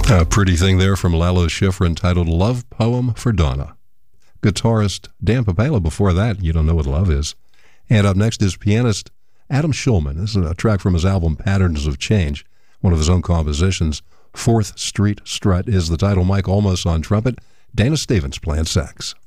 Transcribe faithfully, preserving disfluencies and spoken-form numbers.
A pretty thing there from Lalo Schifrin entitled Love Poem for Donna. Guitarist Dan Papala before that, You Don't Know What Love Is. And up next is pianist Adam Shulman. This is a track from his album Patterns of Change, one of his own compositions. Fourth Street Strut is the title. Mike Olmos on trumpet, Dana Stevens playing sax.